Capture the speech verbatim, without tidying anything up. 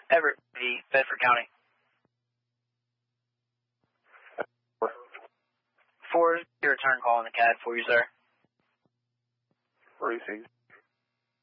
Everett V, Bedford County. Four. Four, your return call on the C A D for you, sir. Received.